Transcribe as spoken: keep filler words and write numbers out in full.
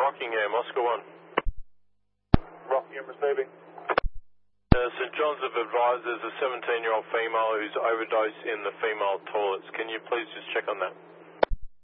Rockingham, Oscar one. Rockingham receiving. Uh, St John's have advised there's a seventeen-year-old female who's overdosed in the female toilets. Can you please just check on that?